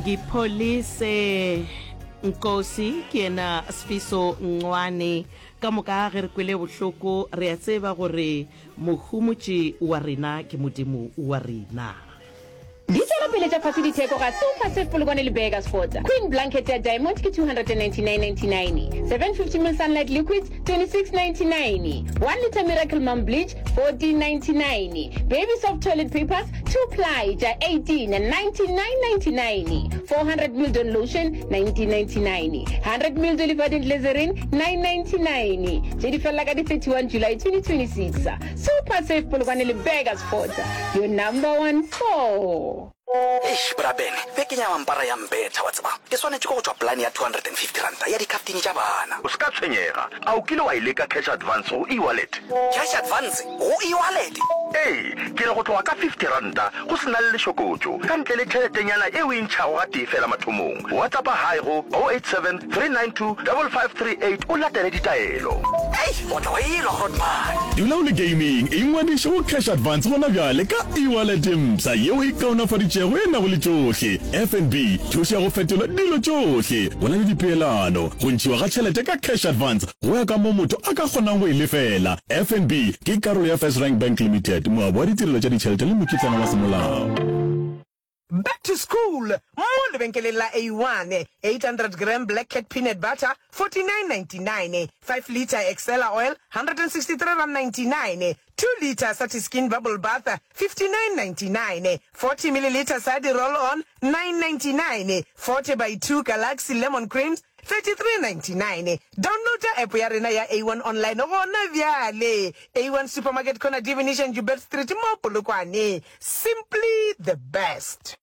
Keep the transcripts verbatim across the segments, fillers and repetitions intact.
ngipholise Nkosi ke ena Sifiso Ncwane ka moka ge re kwele bohloko re a tseba gore mohumutši wa rena ke modimo wa rena. Di tsela pele tša fase ditheko ga Super Safe Polokwane le Burgers Fort. Queen blanket ya diamond ke two hundred ninety-nine ninety-nine. seven fifty milliliters sunlight liquids twenty-six ninety-nine. one liter Miracle Mom bleach fourteen ninety-nine. Baby soft toilet papers two ply ja eighteen and ninety-nine ninety-nine. four hundred milliliters Don lotion nineteen ninety-nine. one hundred milliliters Olivadent Glycerin nine ninety-nine. Je di fella ka di thirty-one July twenty twenty-six. Super Safe Polokwane le Burgers Fort. Your number one four. Eish brabene beke nya mampara ya mbetha wa tsaba ke swanetse go tswa plan ya two hundred fifty rand ya di captain tša bana o ska tshwenyega a o kile wa ile ka cash advance go e-wallet cash advance go e-wallet eh ke re go tloga ka fifty rand go sena le shokotso ka ntle le tšheletenyana e o e ntšhago ga tee fela mathomong whatsapp hi go zero eight seven three nine two five five three eight o latele ditaelo ei o tlo e lo hotman dula o le gaming e ngwadiše go cash advance gona bjale ka e-wallet msa yeo e kaonafaditšego e nago le tšohle F N B thuša go fetola dilo tšohle go na le dipeelano go ntšhiwa ga tšhelete ka cash advance go ya ka mo motho a ka kgonang go e lefela. F N B ke karolo ya First Rank Bank Limited moabo wa ditirelo tša ditšhelete le mokitlana wa semolao. Back to school. More lebenkeleng la A one. eight hundred gram black cat peanut butter, forty-nine ninety-nine. five liter Excella oil, one hundred sixty-three rand ninety-nine. two liter Sati Skin Bubble Bath, fifty-nine ninety-nine. forty milliliter Sadi Roll On, nine ninety-nine. forty by two Galaxy Lemon Creams, thirty-three ninety-nine. Download the app ya rena ya A one online gona bjale. A one Supermarket Corner Divination Jubel Street mo Polokwane. Simply the best.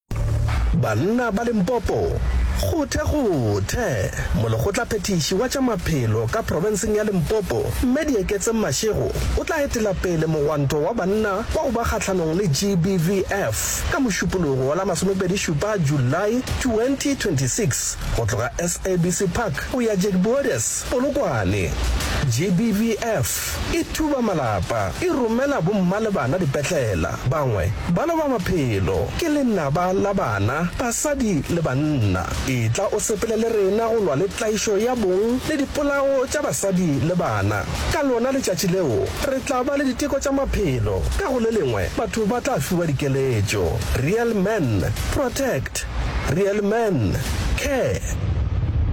Banna ba Limpopo Gote gote mologotla phetiši wa tša maphelo ka provinceng ya Limpopo Media Ketse Mashego o tla etela pele mogwanto wa banna wa go ba kgatlhanong le G B V F ka mošupologo wa la masomepedi-šupa July twenty twenty-six go tloga S A B C Park go ya Jack Borders Polokwane. G B V F e thuba malapa e romela bomma le bana dipetlela bangwe bana ba maphelo ke lenaba la bana basadi le banna e tla o sepele le rena go lwa le tlaišo ya bong le dipolao tša basadi le bana ka lona letšatši leo re tla ba le diteko tša maphelo ka go le lengwe batho ba tla fiwa dikeletšo. Real men protect, real men care.